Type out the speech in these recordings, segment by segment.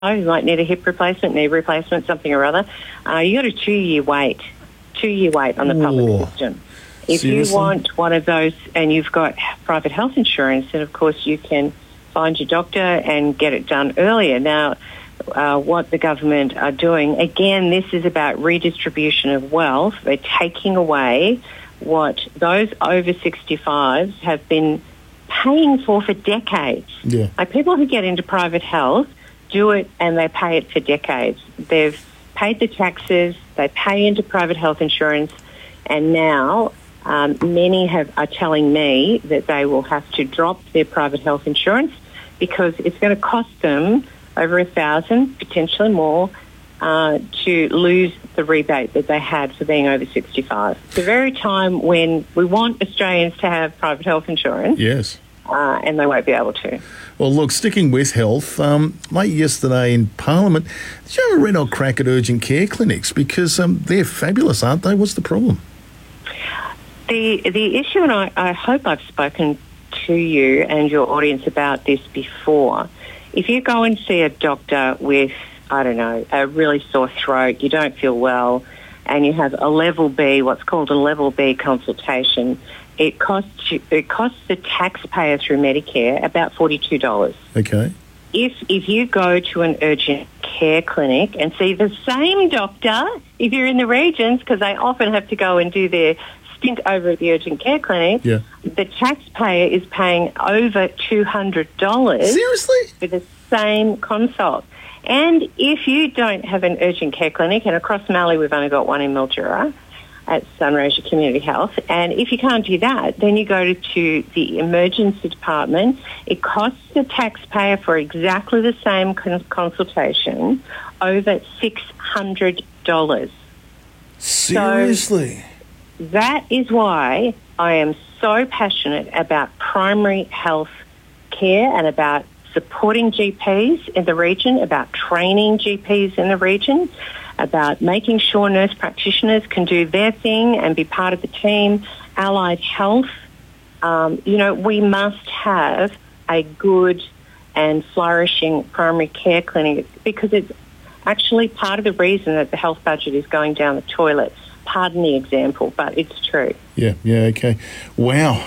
you might need a hip replacement, knee replacement, something or other. You got a 2-year wait. 2-year wait on the public system. If Seriously? you want one of those and you've got private health insurance, then of course you can find your doctor and get it done earlier. Now, what the government are doing, again, this is about redistribution of wealth. They're taking away what those over 65s have been paying for decades. Yeah. Like people who get into private health do it and they pay it for decades. They've paid the taxes, they pay into private health insurance, and now many are telling me that they will have to drop their private health insurance because it's going to cost them over $1,000, potentially more, to lose the rebate that they had for being over 65. The very time when we want Australians to have private health insurance, Yes. and they won't be able to. Well, look, sticking with health, late yesterday in Parliament, did you have a red hot crack at urgent care clinics? Because they're fabulous, aren't they? What's the problem? The issue, and I hope I've spoken to you and your audience about this before, if you go and see a doctor with, I don't know, a really sore throat, you don't feel well, and you have a level B, what's called a level B consultation, it costs the taxpayer through Medicare about $42. Okay. If you go to an urgent care clinic and see the same doctor, if you're in the regions, because they often have to go and do their stint over at the urgent care clinic, Yeah. the taxpayer is paying over $200 Seriously? for the same consult. And if you don't have an urgent care clinic, and across Mallee we've only got one in Mildura at Sunraysia Community Health, and if you can't do that, then you go to the emergency department. It costs the taxpayer for exactly the same consultation over $600. Seriously? So that is why I am so passionate about primary health care and about supporting GPs in the region, about training GPs in the region, about making sure nurse practitioners can do their thing and be part of the team, allied health. We must have a good and flourishing primary care clinic because it's actually part of the reason that the health budget is going down the toilet. Pardon the example, but it's true. Yeah, okay. Wow.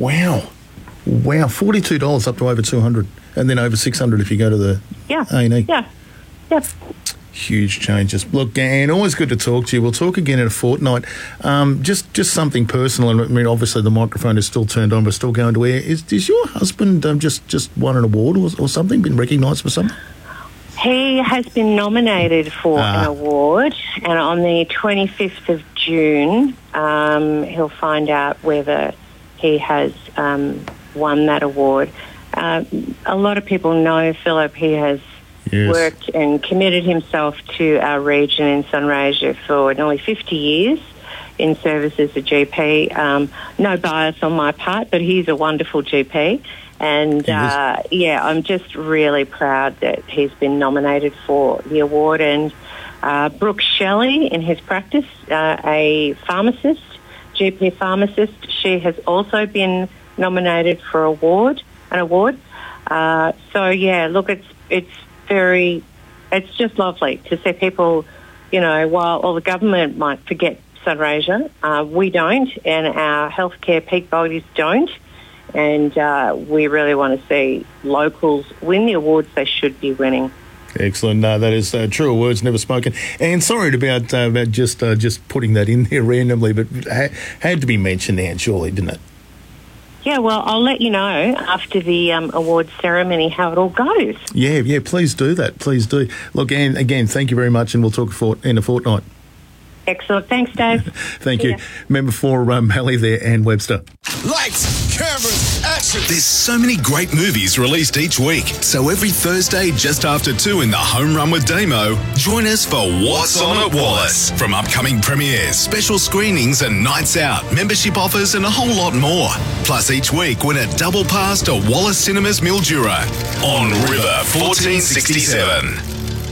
$42 up to over $200 and then over $600 if you go to the A&E. Yeah. Huge changes. Look, Anne, always good to talk to you. We'll talk again in a fortnight. Just something personal, and I mean, obviously the microphone is still turned on, but still going to air. Is your husband just won an award or something, been recognised for something? He has been nominated for an award, and on the 25th of June, he'll find out whether he has won that award. A lot of people know Philip. He has worked and committed himself to our region in Sunraysia for nearly 50 years in service as a GP. No bias on my part, but he's a wonderful GP. And, I'm just really proud that he's been nominated for the award. And Brooke Shelley, in his practice, a pharmacist, GP pharmacist, she has also been nominated for an award. It's just lovely to see people, while the government might forget Sunraysia, we don't, and our healthcare peak bodies don't. And we really want to see locals win the awards they should be winning. Excellent. No, that is true. Words never spoken. And sorry about just putting that in there randomly, but had to be mentioned, Anne, surely, didn't it? Yeah, well, I'll let you know after the awards ceremony how it all goes. Yeah, please do that. Please do. Look, Anne, again, thank you very much, and we'll talk in a fortnight. Excellent. Thanks, Dave. Thank you. Member for Mallee there, Anne Webster. Lights, cameras, action. There's so many great movies released each week. So every Thursday, just after 2 in the Home Run with Damo, join us for What's On at Wallace. From upcoming premieres, special screenings and nights out, membership offers and a whole lot more. Plus each week, win a double pass to Wallace Cinemas Mildura on River 1467.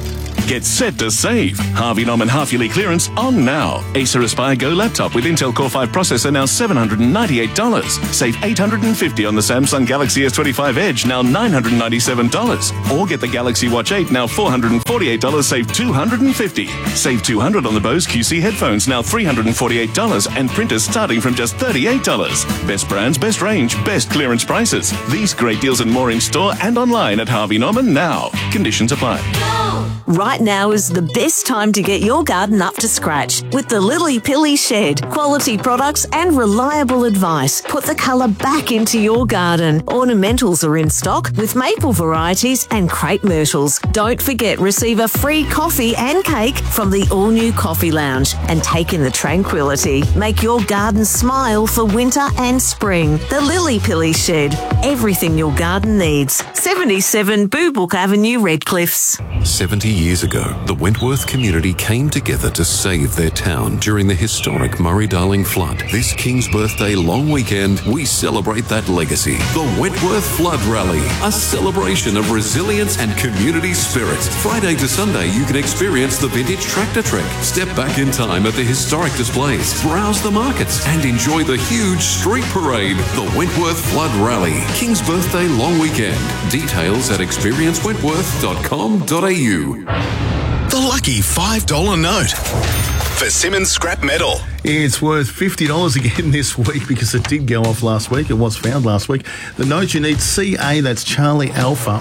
Get set to save. Harvey Norman half-yearly clearance on now. Acer Aspire Go laptop with Intel Core 5 processor now $798. Save $850 on the Samsung Galaxy S25 Edge, now $997. Or get the Galaxy Watch 8, now $448, save $250. Save $200 on the Bose QC headphones, now $348, and printers starting from just $38. Best brands, best range, best clearance prices. These great deals and more in store and online at Harvey Norman now. Conditions apply. Right now is the best time to get your garden up to scratch with the Lily Pilly Shed. Quality products and reliable advice put the colour back into your garden. Ornamentals are in stock with maple varieties and crepe myrtles. Don't forget, receive a free coffee and cake from the all-new Coffee Lounge and take in the tranquility. Make your garden smile for winter and spring. The Lily Pilly Shed. Everything your garden needs. 77 Boobook Avenue, Redcliffs. 70 years ago, the Wentworth community came together to save their town during the historic Murray-Darling flood. This King's Birthday long weekend, we celebrate that legacy. The Wentworth Flood Rally, a celebration of resilience and community spirit. Friday to Sunday, you can experience the vintage tractor trek, step back in time at the historic displays, browse the markets, and enjoy the huge street parade. The Wentworth Flood Rally, King's Birthday long weekend. Details at experiencewentworth.com.au. The lucky $5 note for Simmons Scrap Metal. It's worth $50 again this week because it did go off last week. It was found last week. The note you need, CA, that's Charlie Alpha,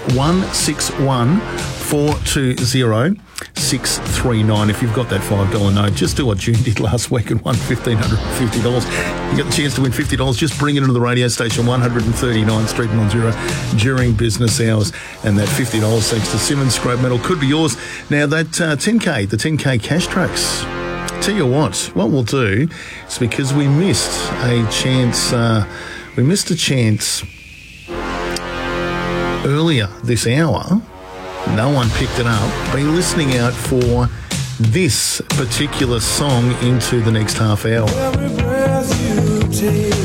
161420-639. If you've got that $5 note, just do what June did last week and won $1,550. You got the chance to win $50. Just bring it into the radio station, 139 Street and 10 during business hours. And that $50, thanks to Simmons Scrap Metal, could be yours. Now, that 10K, the 10K cash tracks. Tell you what we'll do is, because we missed a chance earlier this hour. No one picked it up. Be listening out for this particular song into the next half hour. Every breath you take.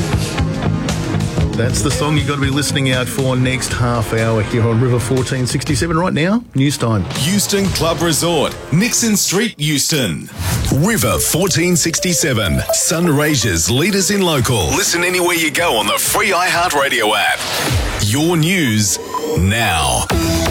That's the song you've got to be listening out for next half hour here on River 1467. Right now, news time. Euston Club Resort, Nixon Street, Euston. River 1467, Sunraysia's leaders in local. Listen anywhere you go on the free iHeartRadio app. Your news now.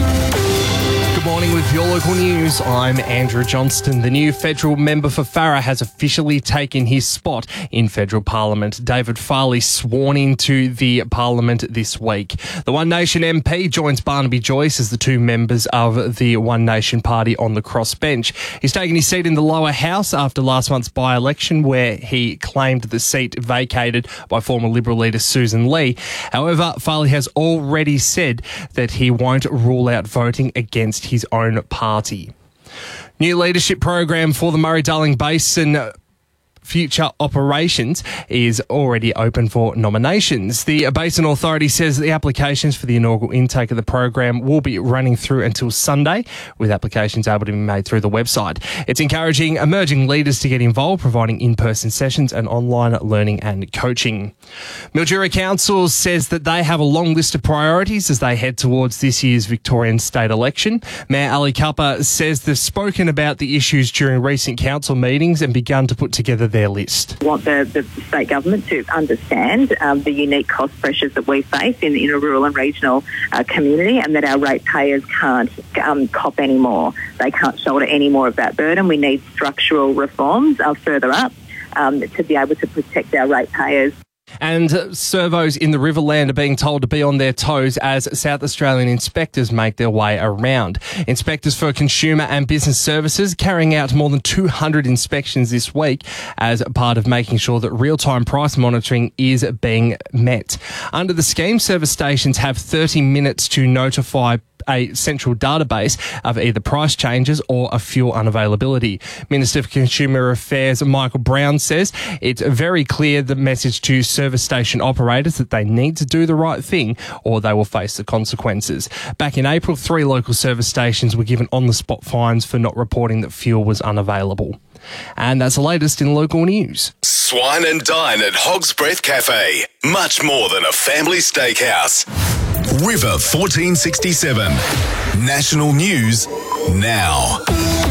Good morning with your local news. I'm Andrew Johnston. The new federal member for Farrer has officially taken his spot in federal parliament. David Farley sworn into the parliament this week. The One Nation MP joins Barnaby Joyce as the two members of the One Nation party on the crossbench. He's taken his seat in the lower house after last month's by-election, where he claimed the seat vacated by former Liberal leader Susan Lee. However, Farley has already said that he won't rule out voting against his own party. New leadership program for the Murray-Darling Basin future operations is already open for nominations. The Basin Authority says the applications for the inaugural intake of the program will be running through until Sunday, with applications able to be made through the website. It's encouraging emerging leaders to get involved, providing in-person sessions and online learning and coaching. Mildura Council says that they have a long list of priorities as they head towards this year's Victorian state election. Mayor Ali Cupper says they've spoken about the issues during recent council meetings and begun to put together their list. I want the state government to understand the unique cost pressures that we face in a rural and regional community, and that our ratepayers can't cop any more. They can't shoulder any more of that burden. We need structural reforms further up to be able to protect our ratepayers. And servos in the Riverland are being told to be on their toes as South Australian inspectors make their way around. Inspectors for Consumer and Business Services carrying out more than 200 inspections this week as part of making sure that real-time price monitoring is being met. Under the scheme, service stations have 30 minutes to notify a central database of either price changes or a fuel unavailability. Minister for Consumer Affairs Michael Brown says it's very clear the message to service station operators that they need to do the right thing or they will face the consequences. Back in April, 3 local service stations were given on-the-spot fines for not reporting that fuel was unavailable. And that's the latest in local news. Swine and dine at Hog's Breath Cafe. Much more than a family steakhouse. River 1467. National news now.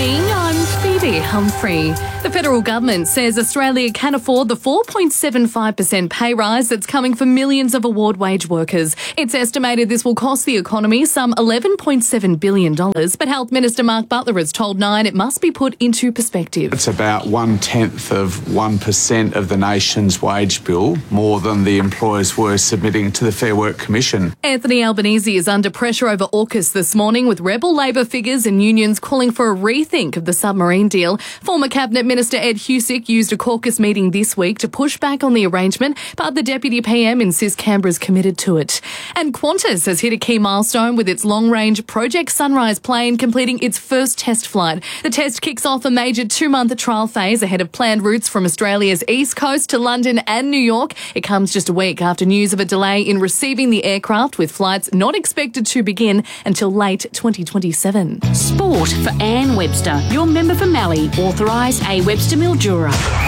morning, I'm Phoebe Humphrey. The federal government says Australia can afford the 4.75% pay rise that's coming for millions of award wage workers. It's estimated this will cost the economy some $11.7 billion, but Health Minister Mark Butler has told Nine it must be put into perspective. It's about 0.1% of the nation's wage bill, more than the employers were submitting to the Fair Work Commission. Anthony Albanese is under pressure over AUKUS this morning, with rebel Labor figures and unions calling for a rethink of the submarine deal. Former Cabinet Minister Ed Husic used a caucus meeting this week to push back on the arrangement, but the Deputy PM insists Canberra's committed to it. And Qantas has hit a key milestone with its long-range Project Sunrise plane completing its first test flight. The test kicks off a major 2-month trial phase ahead of planned routes from Australia's east coast to London and New York. It comes just a week after news of a delay in receiving the aircraft, with flights not expected to begin until late 2027. Sport for Anne Webster, your member for Mallee, authorised A. Webster Mildura.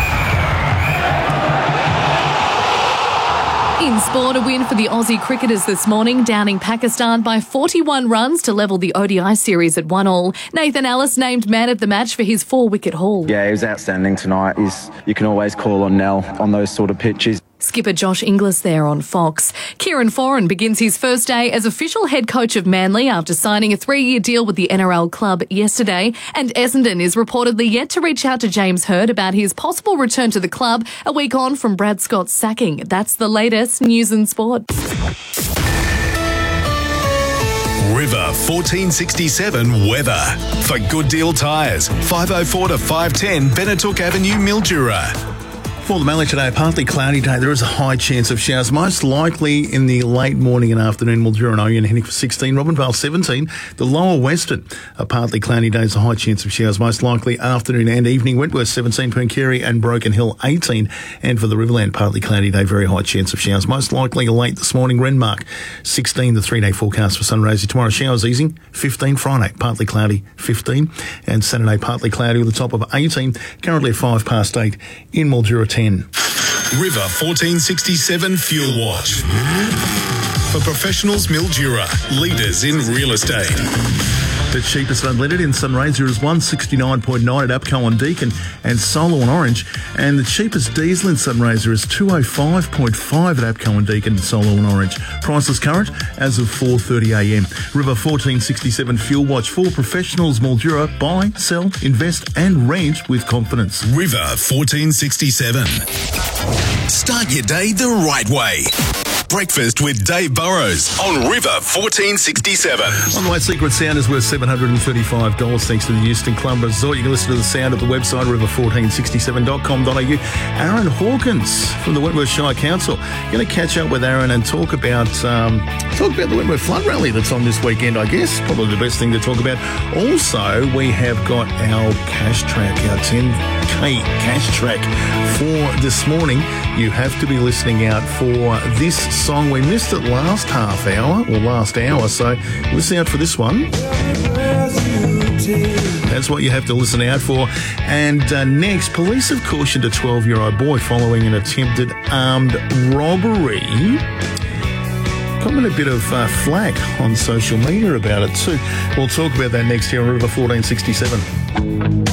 In sport, a win for the Aussie cricketers this morning, downing Pakistan by 41 runs to level the ODI series at 1-1. Nathan Ellis named man of the match for his 4-wicket haul. Yeah, he was outstanding tonight. You can always call on Nell on those sort of pitches. Skipper Josh Inglis there on Fox. Kieran Foran begins his first day as official head coach of Manly after signing a 3-year deal with the NRL club yesterday. And Essendon is reportedly yet to reach out to James Hird about his possible return to the club a week on from Brad Scott's sacking. That's the latest news and sport. River 1467 weather. For Good Deal Tyres, 504 to 510 Benetook Avenue, Mildura. For the Mallee today, partly cloudy day. There is a high chance of showers, most likely in the late morning and afternoon. Mildura and Oyen heading for 16, Robinvale 17. The lower western, a partly cloudy day, is a high chance of showers, most likely afternoon and evening. Wentworth 17, Pooncarie and Broken Hill 18. And for the Riverland, partly cloudy day, very high chance of showers, most likely late this morning. Renmark 16, the 3-day forecast for Sunraysia. Tomorrow, showers easing, 15. Friday, partly cloudy, 15. And Saturday, partly cloudy with a top of 18. Currently at 8:05 in Mildura 10. River 1467 Fuel Watch. For professionals, Mildura, leaders in real estate. The cheapest unleaded in Sunraysia is $169.9 at APCO on Deakin and Solo on Orange. And the cheapest diesel in Sunraysia is $205.5 at APCO on Deakin and Solo on Orange. Prices current as of 4:30am. River 1467 Fuel Watch for professionals, Mildura. Buy, sell, invest and rent with confidence. River 1467. Start your day the right way. Breakfast with Dave Burrows on River 1467. On the way, Secret Sound is worth $735 thanks to the Euston Club Resort. You can listen to the sound at the website river1467.com.au. Aaron Hawkins from the Wentworth Shire Council. Going to catch up with Aaron and talk about the Wentworth Flood Rally that's on this weekend, I guess. Probably the best thing to talk about. Also, we have got our cash track, our 10K cash track for this morning. You have to be listening out for this song. We missed it last hour, so listen out for this one. That's what you have to listen out for. And next, police have cautioned a 12-year-old boy following an attempted armed robbery. Got a bit of flack on social media about it too. We'll talk about that next here on River 1467.